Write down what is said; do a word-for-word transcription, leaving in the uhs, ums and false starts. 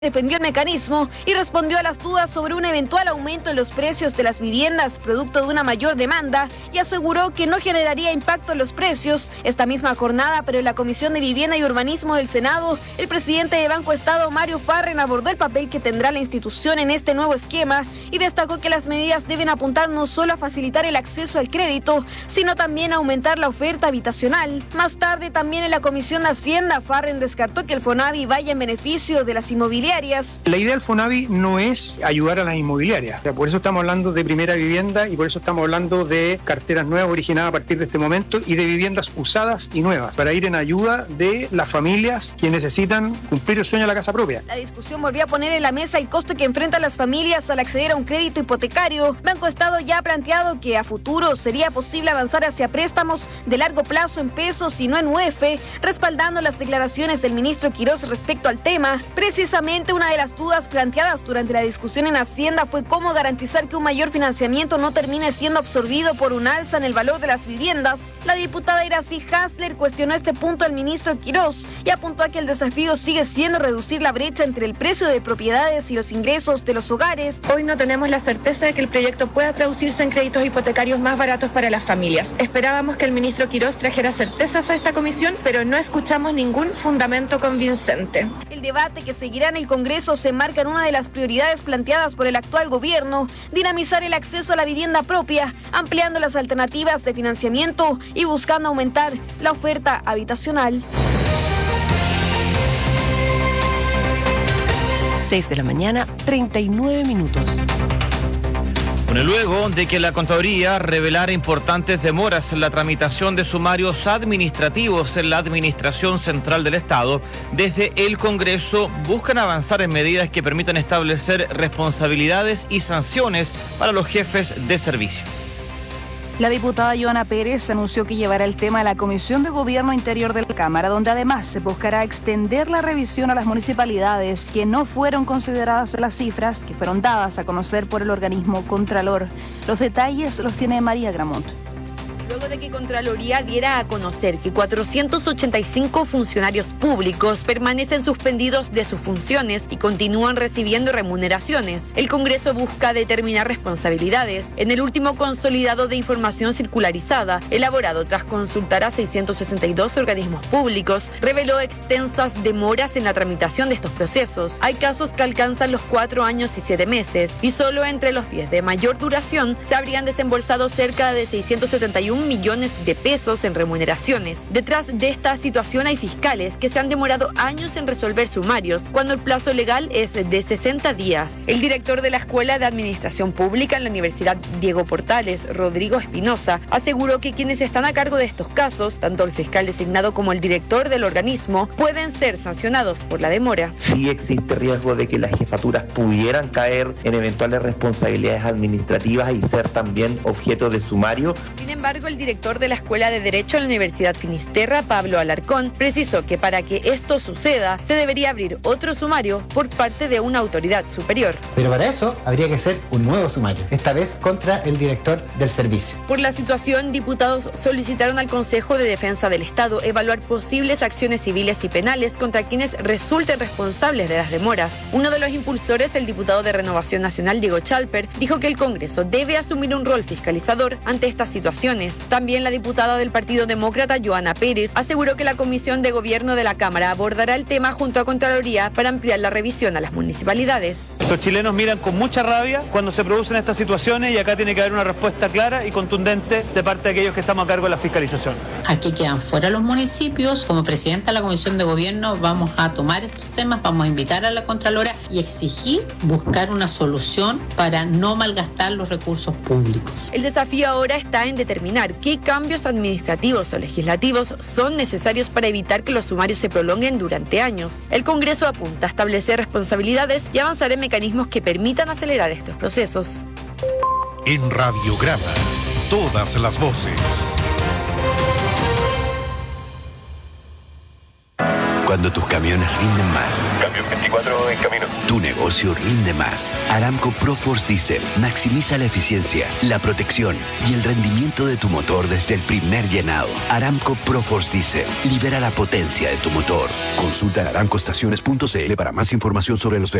defendió el mecanismo y respondió a las dudas sobre un eventual aumento en los precios de las viviendas producto de una mayor demanda y aseguró que no generaría impacto en los precios. Esta misma jornada, pero en la Comisión de Vivienda y Urbanismo del Senado, el presidente de Banco Estado, Mario Farren, abordó el papel que tendrá la institución en este nuevo esquema y destacó que las medidas deben apuntar no solo a facilitar el acceso al crédito, sino también a aumentar la oferta habitacional. Más tarde, también en la Comisión de Hacienda, Farren descartó que el FONAVI vaya en beneficio de las inmobiliarias. La idea del FONAVI no es ayudar a las inmobiliarias, o sea, por eso estamos hablando de primera vivienda y por eso estamos hablando de carteras nuevas originadas a partir de este momento y de viviendas usadas y nuevas, para ir en ayuda de las familias que necesitan cumplir el sueño de la casa propia. La discusión volvió a poner en la mesa el costo que enfrentan las familias al acceder a un crédito hipotecario. Banco Estado ya ha planteado que a futuro sería posible avanzar hacia préstamos de largo plazo en pesos y no en U E F, respaldando las declaraciones del ministro Quirós respecto al tema. Precisamente una de las dudas planteadas durante la discusión en Hacienda fue cómo garantizar que un mayor financiamiento no termine siendo absorbido por un alza en el valor de las viviendas. La diputada Iracy Hasler cuestionó este punto al ministro Quirós y apuntó a que el desafío sigue siendo reducir la brecha entre el precio de propiedades y los ingresos de los hogares. Hoy no tenemos la certeza de que el proyecto pueda traducirse en créditos hipotecarios más baratos para las familias. Esperábamos que el ministro Quirós trajera certezas a esta comisión, pero no escuchamos ningún fundamento convincente. El debate que seguirá en el Congreso se enmarca en una de las prioridades planteadas por el actual gobierno: dinamizar el acceso a la vivienda propia, ampliando las alternativas de financiamiento y buscando aumentar la oferta habitacional. seis de la mañana, treinta y nueve minutos. Bueno, luego de que la Contraloría revelara importantes demoras en la tramitación de sumarios administrativos en la Administración Central del Estado, desde el Congreso buscan avanzar en medidas que permitan establecer responsabilidades y sanciones para los jefes de servicio. La diputada Joana Pérez anunció que llevará el tema a la Comisión de Gobierno Interior de la Cámara, donde además se buscará extender la revisión a las municipalidades que no fueron consideradas en las cifras que fueron dadas a conocer por el organismo Contralor. Los detalles los tiene María Gramont. Luego de que Contraloría diera a conocer que cuatrocientos ochenta y cinco funcionarios públicos permanecen suspendidos de sus funciones y continúan recibiendo remuneraciones, el Congreso busca determinar responsabilidades. En el último consolidado de información circularizada, elaborado tras consultar a seiscientos sesenta y dos organismos públicos, reveló extensas demoras en la tramitación de estos procesos. Hay casos que alcanzan los cuatro años y siete meses, y solo entre los diez de mayor duración se habrían desembolsado cerca de seiscientos setenta y un millones de pesos en remuneraciones. Detrás de esta situación hay fiscales que se han demorado años en resolver sumarios, cuando el plazo legal es de sesenta días. El director de la Escuela de Administración Pública en la Universidad Diego Portales, Rodrigo Espinosa, aseguró que quienes están a cargo de estos casos, tanto el fiscal designado como el director del organismo, pueden ser sancionados por la demora. Sí existe riesgo de que las jefaturas pudieran caer en eventuales responsabilidades administrativas y ser también objeto de sumario. Sin embargo, el director de la Escuela de Derecho en la Universidad Finisterra, Pablo Alarcón, precisó que para que esto suceda se debería abrir otro sumario por parte de una autoridad superior. Pero para eso habría que hacer un nuevo sumario, esta vez contra el director del servicio. Por la situación, diputados solicitaron al Consejo de Defensa del Estado evaluar posibles acciones civiles y penales contra quienes resulten responsables de las demoras. Uno de los impulsores, el diputado de Renovación Nacional, Diego Chalper, dijo que el Congreso debe asumir un rol fiscalizador ante estas situaciones. También la diputada del Partido Demócrata, Joana Pérez, aseguró que la Comisión de Gobierno de la Cámara abordará el tema junto a Contraloría para ampliar la revisión a las municipalidades. Los chilenos miran con mucha rabia cuando se producen estas situaciones y acá tiene que haber una respuesta clara y contundente de parte de aquellos que estamos a cargo de la fiscalización. Aquí quedan fuera los municipios. Como presidenta de la Comisión de Gobierno vamos a tomar estos temas, vamos a invitar a la Contralora y exigir buscar una solución para no malgastar los recursos públicos. El desafío ahora está en determinar qué cambios administrativos o legislativos son necesarios para evitar que los sumarios se prolonguen durante años. El Congreso apunta a establecer responsabilidades y avanzar en mecanismos que permitan acelerar estos procesos. En Radiograma, todas las voces. cuando tus camiones rinden más. Camión veinticuatro en camino. Tu negocio rinde más. Aramco ProForce Diesel maximiza la eficiencia, la protección y el rendimiento de tu motor desde el primer llenado. Aramco ProForce Diesel libera la potencia de tu motor. Consulta en aramcoestaciones punto c l para más información sobre los